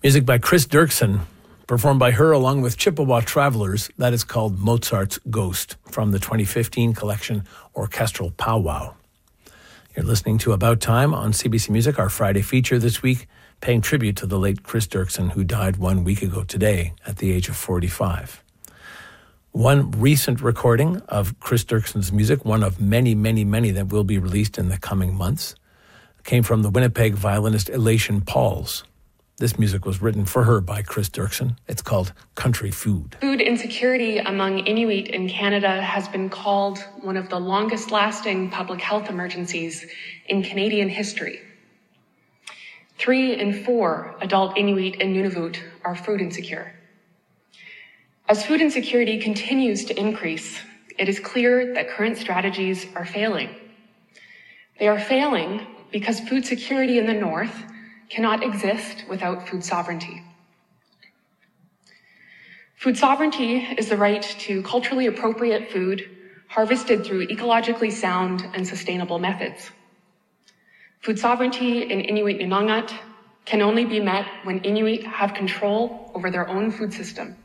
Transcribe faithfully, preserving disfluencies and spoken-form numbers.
Music by Chris Dirksen, performed by her along with Chippewa Travelers. That is called Mozart's Ghost from the twenty fifteen collection Orchestral Powwow. You're listening to About Time on C B C Music, our Friday feature this week, paying tribute to the late Chris Dirksen, who died one week ago today at the age of forty-five. One recent recording of Chris Dirksen's music, one of many, many, many that will be released in the coming months, came from the Winnipeg violinist Elation Pauls. This music was written for her by Chris Dirksen. It's called Country Food. Food insecurity among Inuit in Canada has been called one of the longest-lasting public health emergencies in Canadian history. Three in four adult Inuit in Nunavut are food insecure. As food insecurity continues to increase, it is clear that current strategies are failing. They are failing because food security in the North cannot exist without food sovereignty. Food sovereignty is the right to culturally appropriate food harvested through ecologically sound and sustainable methods. Food sovereignty in Inuit Nunangat can only be met when Inuit have control over their own food system.